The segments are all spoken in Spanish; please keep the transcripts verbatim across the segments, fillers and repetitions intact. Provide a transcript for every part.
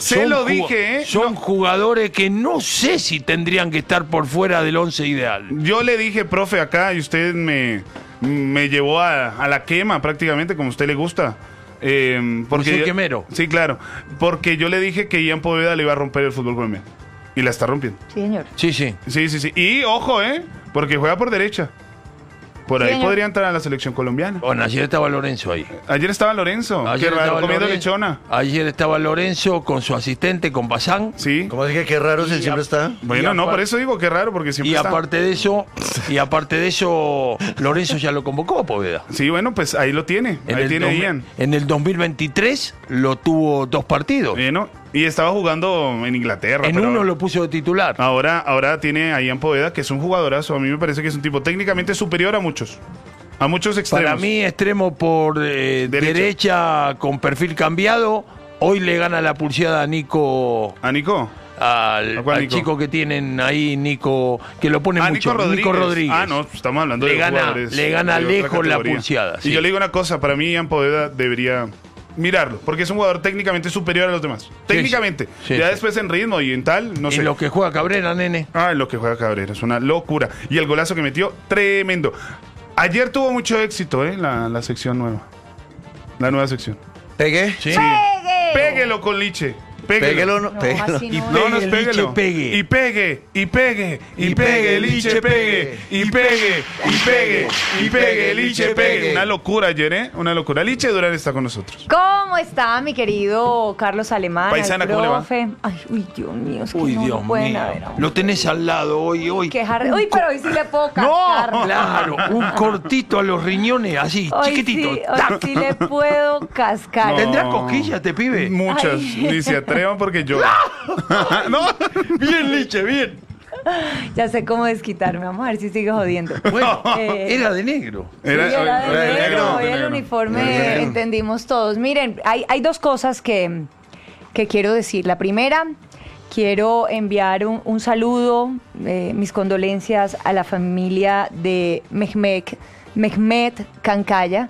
Se son lo ju- dije, ¿eh? Son No. jugadores que no sé si tendrían que estar por fuera del once ideal. Yo le dije, profe, acá, y usted me, me llevó a, a la quema prácticamente, como a usted le gusta. Eh, porque soy yo- quemero. Sí, claro. Porque yo le dije que Ian Poveda le iba a romper el fútbol colombiano. Y la está rompiendo. Sí, señor. Sí, sí. Sí, sí, sí. Y ojo, ¿eh? Porque juega por derecha. Por Sí, ahí señor. podría entrar a la selección colombiana. Bueno, ayer estaba Lorenzo ahí. Ayer estaba Lorenzo. Ayer Qué raro, estaba comiendo Loren- lechona. Ayer estaba Lorenzo con su asistente, con Bazán. Sí. ¿Cómo dije que raro si él siempre está? Bueno, Y no, apar- por eso digo que raro, porque siempre Y está. aparte de eso, y aparte de eso, Lorenzo ya lo convocó a Poveda. Sí, bueno, pues ahí lo tiene. En ahí el, tiene dos- Ian. en el dos mil veintitrés lo tuvo dos partidos. Bueno, y estaba jugando en Inglaterra. En pero uno lo puso de titular. Ahora, ahora tiene a Ian Poveda, que es un jugadorazo. A mí me parece que es un tipo técnicamente superior a muchos. A muchos extremos. Para mí, extremo por eh, Derecha. derecha. con perfil cambiado. Hoy le gana la pulseada a Nico, ¿A Nico? al, ¿A cuál al Nico? chico que tienen ahí, Nico, que lo pone Ah, mucho. Nico Rodríguez. Nico Rodríguez. Ah, no, estamos hablando Le de gana- jugadores le gana de otra lejos la categoría. pulseada, Y sí. yo le digo una cosa, para mí Ian Poveda debería mirarlo, porque es un jugador técnicamente superior a los demás. Técnicamente. sí, ya sí. después en ritmo y en tal, no En sé. lo que juega Cabrera, nene. Ah, en lo que juega Cabrera, es una locura. Y el golazo que metió, tremendo. Ayer tuvo mucho éxito, ¿eh? La, la sección nueva. La nueva sección. ¿Pegué? Sí. ¡Pegue! Péguelo con Liche. Péguelo. Péguelo, no, No, péguelo. así Y no. No, no es Pegue, Liche, péguelo. pegue. Y pegue, y pegue, y, Y pegue, pegue, Liche, Liche, pegue. Y pegue, y pegue, y pegue, Liche, pegue. Una locura ayer, ¿eh? Una locura. Liche Durán está con nosotros. ¿Cómo está mi querido Carlos Alemán? Paisana, el ¿cómo le va? profe? Ay, uy, Dios mío, es que Uy, no Dios lo pueden mío. haber. Lo tenés al lado hoy, hoy. Quejar- Uy, pero hoy sí le puedo cascar. Claro, un cortito a los riñones, así, Hoy chiquitito. sí, hoy sí le puedo cascar. No. ¿Tendrá cosquillas, te pibe? Muchas. Ay. Ni se atrevan porque yo. no. Bien, Liche, bien. Ya sé cómo desquitarme. Vamos a ver si sigue jodiendo. Bueno, Eh, era de negro. Sí, era de era de negro, negro, hoy de el negro. uniforme Era de negro. entendimos todos. Miren, hay, hay dos cosas que, que quiero decir. La primera, quiero enviar un, un saludo, eh, mis condolencias a la familia de Mehmet, Mehmet Cancaya,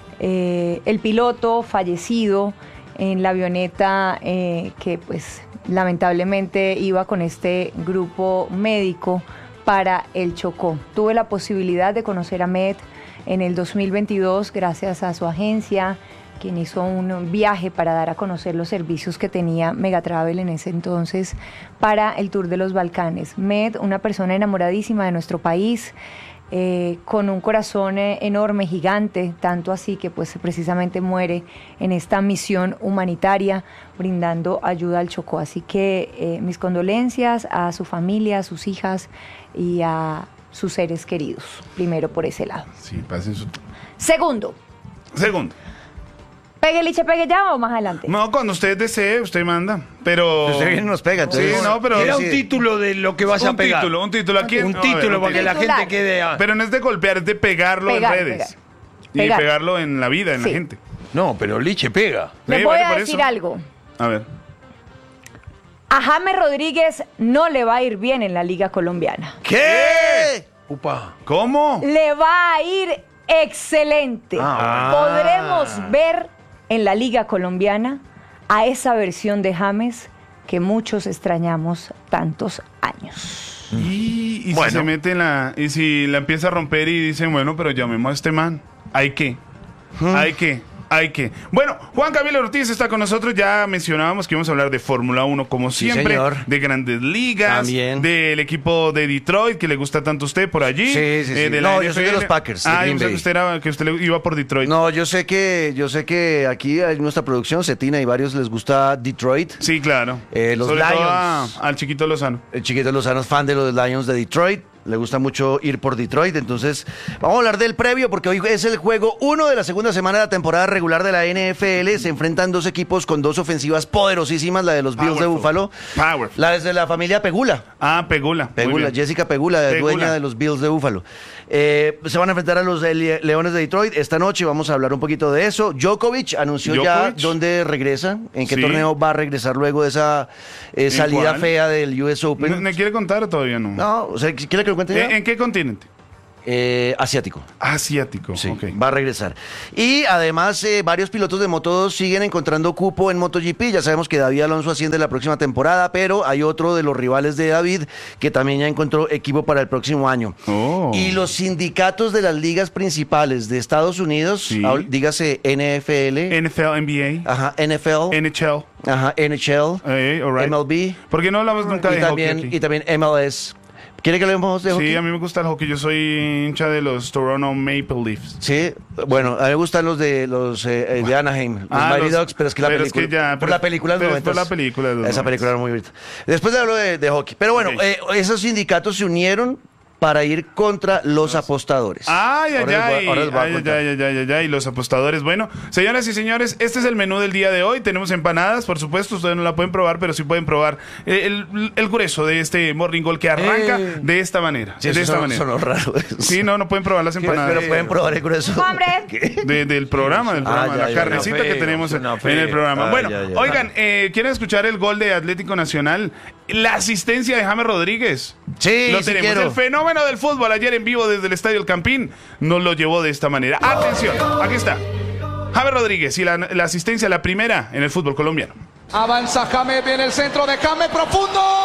eh, el piloto fallecido en la avioneta eh, que pues lamentablemente iba con este grupo médico para el Chocó. Tuve la posibilidad de conocer a Met en el dos mil veintidós gracias a su agencia, quien hizo un viaje para dar a conocer los servicios que tenía Megatravel en ese entonces para el Tour de los Balcanes. Met, una persona enamoradísima de nuestro país, eh, con un corazón eh, enorme, gigante, tanto así que pues precisamente muere en esta misión humanitaria brindando ayuda al Chocó. Así que eh, mis condolencias a su familia, a sus hijas y a sus seres queridos, primero por ese lado. Sí, pasen su. Segundo, Segundo. ¿pegue Liche, pegue ya o más adelante? No, cuando usted desee, usted manda. Pero. Usted viene y nos pega, entonces. Sí, no, pero. Era sí. un título de lo que vas a un pegar. título, un título. Aquí Un no, a ver, título un para que la Titular. gente quede... a- Pero no es de golpear, es de pegarlo Pegar, en redes. pegar. Y Pegar. pegarlo en la vida, en Sí. la gente. No, pero Liche pega. Les Sí, voy vale, a por decir eso. algo. A ver. A James Rodríguez no le va a ir bien en la Liga Colombiana. ¿Qué? Upa. ¿Cómo? Le va a ir excelente. Ah. Podremos ver en la Liga Colombiana a esa versión de James que muchos extrañamos tantos años. Y, y Bueno. si se mete en la. Y si la empieza a romper y dicen, bueno, pero llamemos a este man. ¿Hay que? ¿Hay que? ¿Hay que? Bueno, Juan Camilo Ortiz está con nosotros. Ya mencionábamos que íbamos a hablar de Fórmula uno como Sí, siempre. señor. De grandes ligas. También. Del equipo de Detroit, que le gusta tanto a usted por allí. Sí, sí, sí. de No, la yo soy de N F L. los Packers, de Ah, yo Green pensé que Bay. usted, era, que usted le iba por Detroit. No, yo sé que yo sé que aquí en nuestra producción, Cetina y varios les gusta Detroit. Sí, claro. Eh, los Sobre todo Lions. a- al chiquito Lozano. El chiquito Lozano es fan de los Lions de Detroit. Le gusta mucho ir por Detroit. Entonces, vamos a hablar del previo porque hoy es el juego uno de la segunda semana de la temporada regular de la N F L. Se enfrentan dos equipos con dos ofensivas poderosísimas, la de los Bills de Powerful. Buffalo. Powerful. La desde la familia Pegula. Ah, Pegula. Muy Pegula, bien. Jessica Pegula, Pegula. dueña de los Bills de Buffalo. Eh, se van a enfrentar a los eh, Le- Leones de Detroit esta noche. Vamos a hablar un poquito de eso. Djokovic anunció ya Djokovic. dónde regresa, en qué Sí. torneo va a regresar luego de esa eh, ¿En salida cuál? fea del U S ¿No, Open. ¿Me quiere contar o todavía no? No, o sea, ¿quiere que lo cuente ya? ¿En, en qué continente? Eh, asiático. Asiático, Sí, ok. va a regresar. Y además, eh, varios pilotos de Moto dos siguen encontrando cupo en MotoGP. Ya sabemos que David Alonso asciende la próxima temporada, pero hay otro de los rivales de David que también ya encontró equipo para el próximo año. Oh. Y los sindicatos de las ligas principales de Estados Unidos, Sí. habl- dígase N F L, N F L, N B A, ajá, N F L, N H L. ajá, N H L, Eh, all right. M L B ¿Por qué no hablamos nunca y de hockey también, aquí? y también M L S. ¿Quiere que hablemos de hockey? Sí, a mí me gusta el hockey. Yo soy hincha de los Toronto Maple Leafs. Sí, bueno, a mí me gustan los de los eh, eh, de Anaheim, los Ah, Mighty los- Ducks, pero es que la pero es película, que ya- por pero- la película de los pero es por noventas. la película de los Esa película era muy bonita. Después le hablo de, de hockey, pero bueno, Ok. eh, esos sindicatos se unieron para ir contra los apostadores. Ay, ay, Ahora les voy a- ay, ahora les voy a ay, ay, contar. ay, ay, ay, ay, y los apostadores. Bueno, señoras y señores, este es el menú del día de hoy. Tenemos empanadas, por supuesto, ustedes no la pueden probar, pero sí pueden probar eh, el, el grueso de este Morning Gold que arranca Eh. de esta manera. Sí, de eso esta sonó- manera. sonó raro eso. Sí, no, no pueden probar las empanadas. Pero pueden probar el grueso. ¡Hombre! De- del programa, del Ah, programa, ya, la ya, carnecita ya. que Feo, tenemos en, suena en feo. el programa. Ah, bueno, ya, ya. oigan, eh, ¿quieren escuchar el gol de Atlético Nacional? La asistencia de James Rodríguez. Sí, Lo sí tenemos. quiero. El fenómeno del fútbol ayer en vivo desde el Estadio El Campín nos lo llevó de esta manera. Atención, aquí está. James Rodríguez y la, la asistencia, la primera en el fútbol colombiano. Avanza James, viene el centro de James profundo.